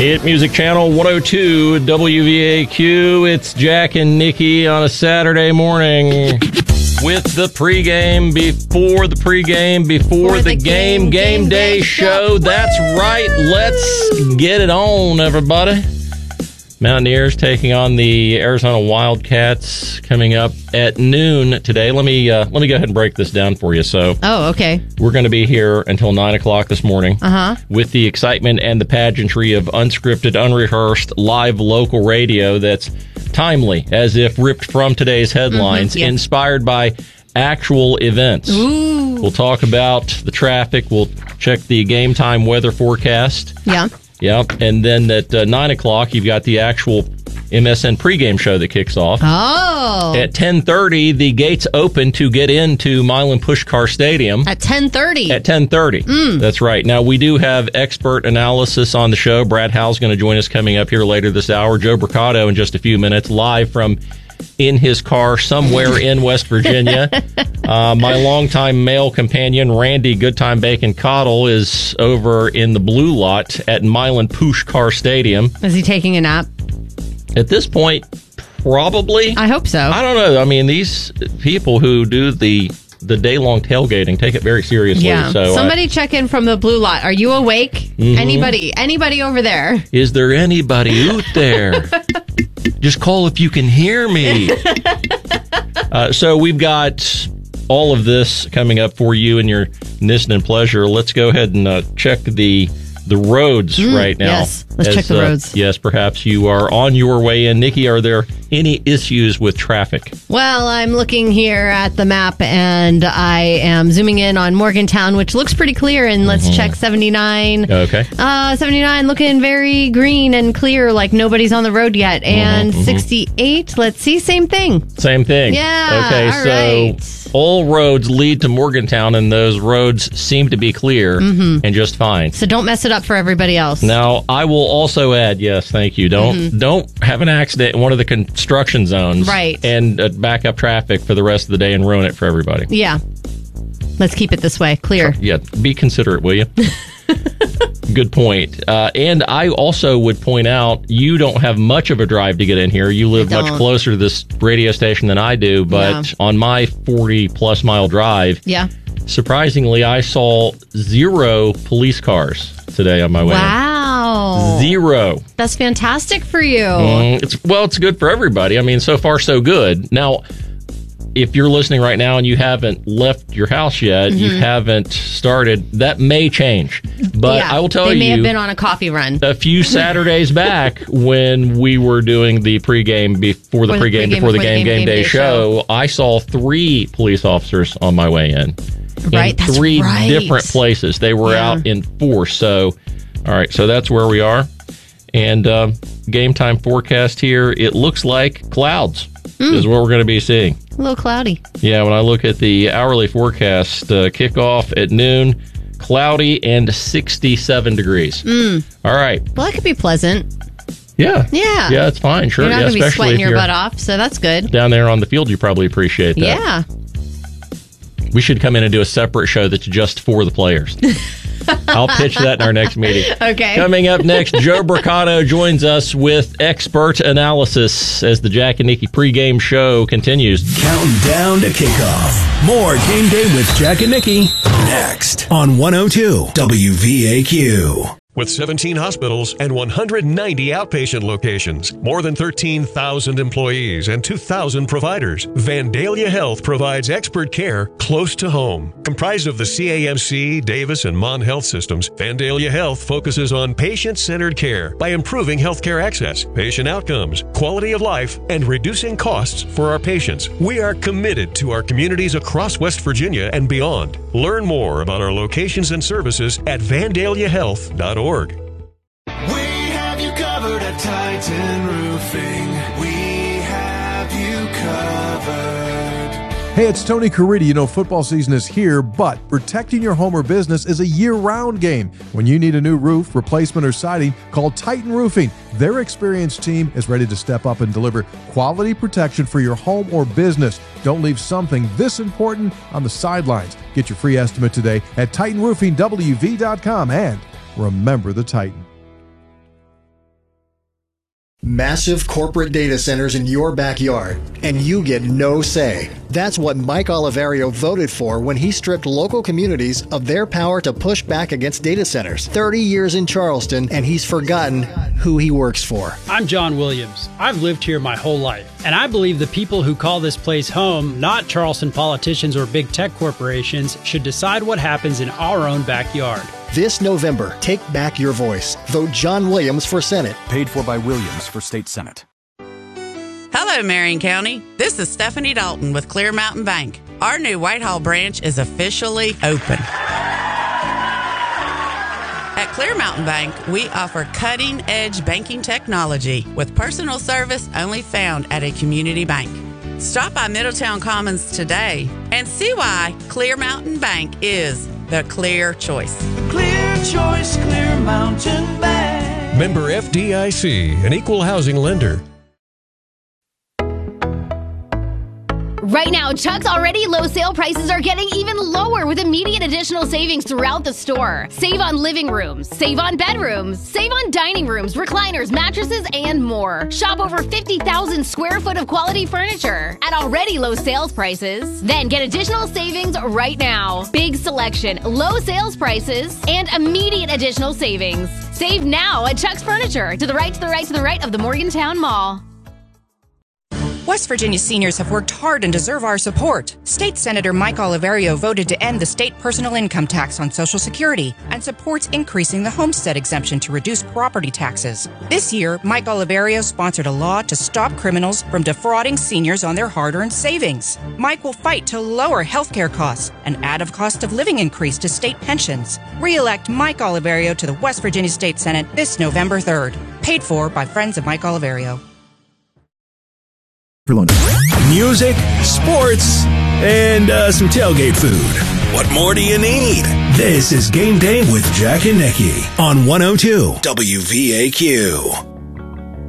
Hit Music Channel 102 WVAQ. It's Jack and Nikki on a Saturday morning with the pregame, before the pregame, before the game day show. That's right. Let's get it on, everybody. Mountaineers taking on the Arizona Wildcats coming up at noon today. Let me go ahead and break this down for you. So, okay. We're going to be here until 9 o'clock this morning with the excitement and the pageantry of unscripted, unrehearsed, live local radio that's timely, as if ripped from today's headlines, inspired by actual events. Ooh. We'll talk about the traffic. We'll check the game time weather forecast. Yeah, and then at 9 o'clock, you've got the actual MSN pregame show that kicks off. Oh. At 10:30, the gates open to get into Milan Puskar Stadium. At 10:30? At 10:30. That's right. Now, we do have expert analysis on the show. Brad Howell's going to join us coming up here later this hour. Joe Bricado in just a few minutes, live from in his car somewhere in West Virginia. My longtime male companion, Randy Goodtime Bacon Cottle, is over in the blue lot at Milan Puskar Stadium. Is he taking a nap? At this point, probably. I hope so. I don't know. I mean, these people who do the day-long tailgating take it very seriously. Yeah. So somebody check in from the blue lot. Are you awake? Anybody over there? Is there anybody out there? Just call if you can hear me. So we've got all of this coming up for you in your Nissen pleasure. Let's go ahead and check the roads right now. Yes, let's check the roads. Yes, perhaps you are on your way in. Nikki, are there any issues with traffic? Well, I'm looking here at the map, and I am zooming in on Morgantown, which looks pretty clear, and let's check 79. Okay. 79 looking very green and clear, like nobody's on the road yet. And 68, let's see, same thing. Same thing. Yeah, okay, all so right. All roads lead to Morgantown, and those roads seem to be clear and just fine. So don't mess it up for everybody else. Now, I will also add, yes, thank you. Don't have an accident in one of the construction zones, right, and back up traffic for the rest of the day and ruin it for everybody. Yeah, let's keep it this way, clear. Yeah, be considerate, will you? Good point. And I also would point out, you don't have much of a drive to get in here. You live much closer to this radio station than I do, but on my 40-plus mile drive, surprisingly, I saw 0 police cars today on my way. Wow. 0. That's fantastic for you. It's good for everybody. I mean, so far, so good. Now, if you're listening right now and you haven't left your house yet, you haven't started, that may change. But I will tell you, they may have been on a coffee run. A few Saturdays back, when we were doing the pregame before the game day show, I saw 3 police officers on my way in. Right, in 3 different places. They were out in force. So, all right, so that's where we are. And game time forecast here, it looks like clouds is what we're going to be seeing. A little cloudy. Yeah, when I look at the hourly forecast, kickoff at noon, cloudy and 67 degrees. All right. Well, that could be pleasant. Yeah. Yeah. Yeah, it's fine. Sure. You're not going to be especially sweating if your butt off, so that's good. Down there on the field, you probably appreciate that. Yeah. We should come in and do a separate show that's just for the players. I'll pitch that in our next meeting. Okay. Coming up next, Joe Bricado joins us with expert analysis as the Jack and Nikki pregame show continues. Counting down to kickoff. More Game Day with Jack and Nikki next on 102 WVAQ. With 17 hospitals and 190 outpatient locations, more than 13,000 employees and 2,000 providers, Vandalia Health provides expert care close to home. Comprised of the CAMC, Davis, and Mon Health systems, Vandalia Health focuses on patient-centered care by improving healthcare access, patient outcomes, quality of life, and reducing costs for our patients. We are committed to our communities across West Virginia and beyond. Learn more about our locations and services at vandaliahealth.org. We have you covered at Titan Roofing. We have you covered. Hey, it's Tony Caridi. You know, football season is here, but protecting your home or business is a year-round game. When you need a new roof, replacement, or siding, call Titan Roofing. Their experienced team is ready to step up and deliver quality protection for your home or business. Don't leave something this important on the sidelines. Get your free estimate today at TitanRoofingWV.com and remember the Titan. Massive corporate data centers in your backyard, and you get no say. That's what Mike Oliverio voted for when he stripped local communities of their power to push back against data centers. 30 years in Charleston, and he's forgotten who he works for. I'm John Williams. I've lived here my whole life, and I believe the people who call this place home, not Charleston politicians or big tech corporations, should decide what happens in our own backyard. This November, take back your voice. Vote John Williams for Senate. Paid for by Williams for State Senate. Hello, Marion County. This is Stephanie Dalton with Clear Mountain Bank. Our new Whitehall branch is officially open. At Clear Mountain Bank, we offer cutting-edge banking technology with personal service only found at a community bank. Stop by Middletown Commons today and see why Clear Mountain Bank is the clear choice. Clear choice, Clear Mountain Bank. Member FDIC, an equal housing lender. Right now, Chuck's already low sale prices are getting even lower with immediate additional savings throughout the store. Save on living rooms, save on bedrooms, save on dining rooms, recliners, mattresses, and more. Shop over 50,000 square foot of quality furniture at already low sales prices. Then get additional savings right now. Big selection, low sales prices, and immediate additional savings. Save now at Chuck's Furniture. To the right, to the right, to the right of the Morgantown Mall. West Virginia seniors have worked hard and deserve our support. State Senator Mike Oliverio voted to end the state personal income tax on Social Security and supports increasing the homestead exemption to reduce property taxes. This year, Mike Oliverio sponsored a law to stop criminals from defrauding seniors on their hard-earned savings. Mike will fight to lower health care costs and add a cost of living increase to state pensions. Re-elect Mike Oliverio to the West Virginia State Senate this November 3rd. Paid for by friends of Mike Oliverio. Music, sports, and some tailgate food. What more do you need? This is Game Day with Jack and Nikki on 102 WVAQ.